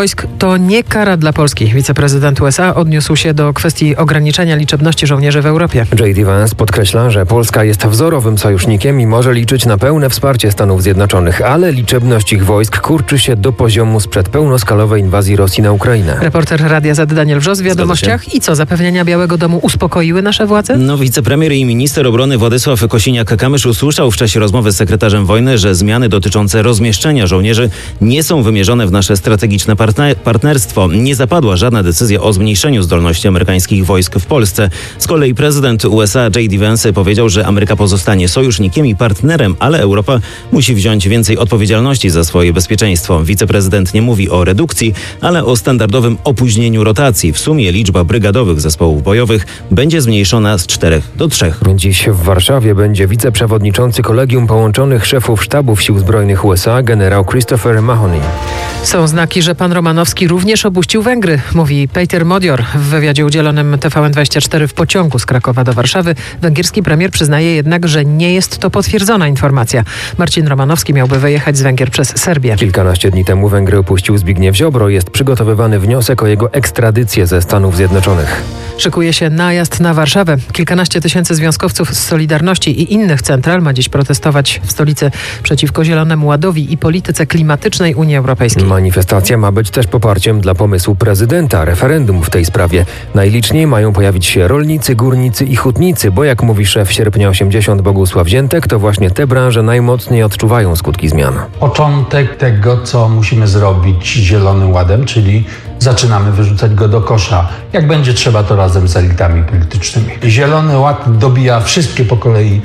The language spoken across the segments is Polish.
wojsk to nie kara dla Polski. Wiceprezydent USA odniósł się do kwestii ograniczenia liczebności żołnierzy w Europie. J.D. Vance podkreśla, że Polska jest wzorowym sojusznikiem i może liczyć na pełne wsparcie Stanów Zjednoczonych, ale liczebność ich wojsk kurczy się do poziomu sprzed pełnoskalowej inwazji Rosji na Ukrainę. Reporter Radia Z Daniel Wrzos w wiadomościach. I co, zapewnienia Białego Domu uspokoiły nasze władze? Wicepremier i minister obrony Władysław Kosiniak-Kamysz usłyszał w czasie rozmowy z sekretarzem wojny, że zmiany dotyczące rozmieszczenia żołnierzy nie są wymierzone w nasze strategiczne partnerstwo. Nie zapadła żadna decyzja o zmniejszeniu zdolności amerykańskich wojsk w Polsce. Z kolei prezydent USA J.D. Vance powiedział, że Ameryka pozostanie sojusznikiem i partnerem, ale Europa musi wziąć więcej odpowiedzialności za swoje bezpieczeństwo. Wiceprezydent nie mówi o redukcji, ale o standardowym opóźnieniu rotacji. W sumie liczba brygadowych zespołów bojowych będzie zmniejszona z 4 do 3. Dziś w Warszawie będzie wiceprzewodniczący Kolegium Połączonych Szefów Sztabów Sił Zbrojnych USA generał Christopher Mahoney. Są znaki, że pan Romanowski również opuścił Węgry, mówi Peter Modior w wywiadzie udzielonym TVN24 w pociągu z Krakowa do Warszawy. Węgierski premier przyznaje jednak, że nie jest to potwierdzona informacja. Marcin Romanowski miałby wyjechać z Węgier przez Serbię. Kilkanaście dni temu Węgry opuścił Zbigniew Ziobro. Jest przygotowywany wniosek o jego ekstradycję ze Stanów Zjednoczonych. Szykuje się najazd na Warszawę. Kilkanaście tysięcy związkowców z Solidarności i innych central ma dziś protestować w stolicy przeciwko Zielonemu Ładowi i polityce klimatycznej Unii Europejskiej. Manifestacja ma być też poparciem dla pomysłu prezydenta referendum w tej sprawie. Najliczniej mają pojawić się rolnicy, górnicy i hutnicy, bo jak mówi szef Sierpnia 80 Bogusław Ziętek, to właśnie te branże najmocniej odczuwają skutki zmian. Początek tego, co musimy zrobić Zielonym Ładem, czyli zaczynamy wyrzucać go do kosza. Jak będzie trzeba, to razem z elitami politycznymi. Zielony Ład dobija wszystkie po kolei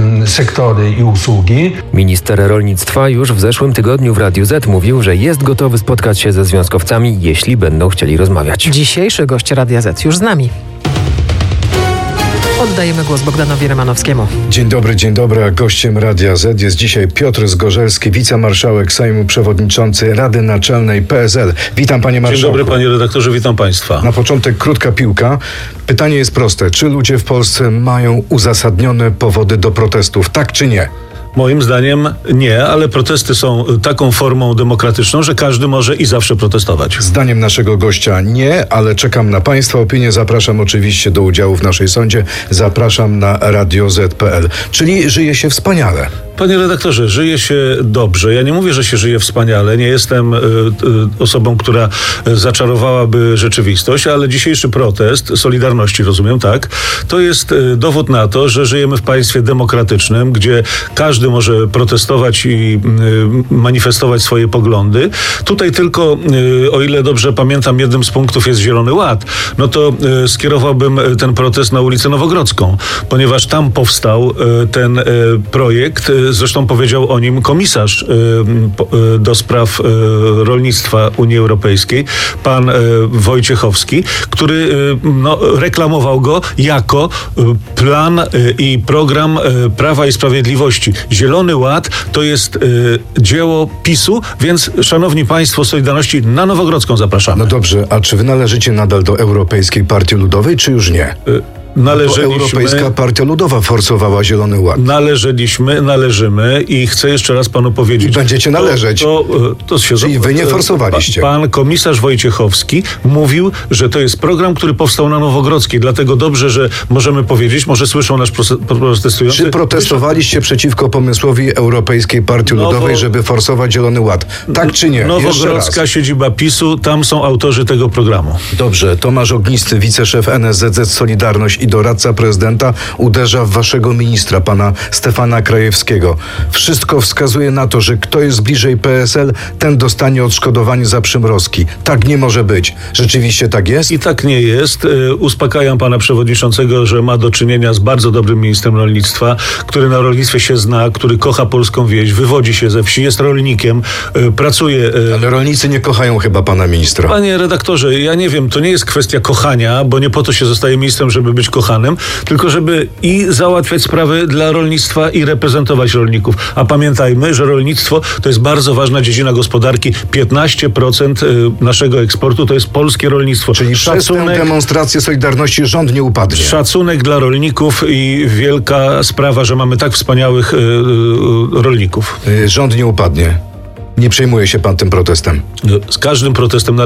sektory i usługi. Minister rolnictwa już w zeszłym tygodniu w Radiu Z mówił, że jest gotowy spotkać się ze związkowcami, jeśli będą chcieli rozmawiać. Dzisiejszy gość Radia Z już z nami. Oddajemy głos Bogdanowi Rymanowskiemu. Dzień dobry, a gościem Radia Z jest dzisiaj Piotr Zgorzelski, wicemarszałek Sejmu, przewodniczący Rady Naczelnej PSL. Witam, panie marszałku. Dzień dobry, panie redaktorze, witam państwa. Na początek krótka piłka. Pytanie jest proste. Czy ludzie w Polsce mają uzasadnione powody do protestów, tak czy nie? Moim zdaniem nie, ale protesty są taką formą demokratyczną, że każdy może i zawsze protestować. Zdaniem naszego gościa nie, ale czekam na państwa opinię. Zapraszam oczywiście do udziału w naszej sądzie. Zapraszam na radioz.pl. Czyli żyje się wspaniale. Panie redaktorze, żyje się dobrze. Ja nie mówię, że się żyje wspaniale. Nie jestem osobą, która zaczarowałaby rzeczywistość, ale dzisiejszy protest Solidarności, rozumiem, tak? To jest dowód na to, że żyjemy w państwie demokratycznym, gdzie każdy może protestować i manifestować swoje poglądy. Tutaj tylko, o ile dobrze pamiętam, jednym z punktów jest Zielony Ład. No to skierowałbym ten protest na ulicę Nowogrodzką, ponieważ tam powstał ten projekt. Zresztą powiedział o nim komisarz do spraw rolnictwa Unii Europejskiej, pan Wojciechowski, który reklamował go jako plan i program Prawa i Sprawiedliwości. Zielony Ład to jest dzieło PiS-u, więc szanowni państwo Solidarności, na Nowogrodzką zapraszamy. No dobrze, a czy wy należycie nadal do Europejskiej Partii Ludowej, czy już nie? Europejska Partia Ludowa forsowała Zielony Ład. Należymy i chcę jeszcze raz panu powiedzieć. I będziecie należeć. Czyli wy nie forsowaliście. Pan komisarz Wojciechowski mówił, że to jest program, który powstał na Nowogrodzkiej. Dlatego dobrze, że możemy powiedzieć, może słyszą nas protestujący. Czy protestowaliście przeciwko pomysłowi Europejskiej Partii Ludowej, żeby forsować Zielony Ład? Tak czy nie? Nowogrodzka siedziba PiS-u, tam są autorzy tego programu. Dobrze, Tomasz Ognisty, wiceszef NSZZ Solidarność i doradca prezydenta uderza w waszego ministra, pana Stefana Krajewskiego. Wszystko wskazuje na to, że kto jest bliżej PSL, ten dostanie odszkodowanie za przymrozki. Tak nie może być. Rzeczywiście tak jest? I tak nie jest. Uspokajam pana przewodniczącego, że ma do czynienia z bardzo dobrym ministrem rolnictwa, który na rolnictwie się zna, który kocha polską wieś, wywodzi się ze wsi, jest rolnikiem, pracuje... Ale rolnicy nie kochają chyba pana ministra. Panie redaktorze, ja nie wiem, to nie jest kwestia kochania, bo nie po to się zostaje ministrem, żeby być kochanym, tylko żeby i załatwiać sprawy dla rolnictwa i reprezentować rolników. A pamiętajmy, że rolnictwo to jest bardzo ważna dziedzina gospodarki. 15% naszego eksportu to jest polskie rolnictwo. Czyli przez tę demonstrację Solidarności rząd nie upadnie. Szacunek dla rolników i wielka sprawa, że mamy tak wspaniałych rolników. Rząd nie upadnie. Nie przejmuje się pan tym protestem? Z każdym protestem